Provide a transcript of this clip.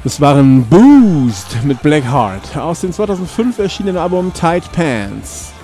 Das waren Boost mit Black Heart aus dem 2005 erschienenen Album Tight Pants.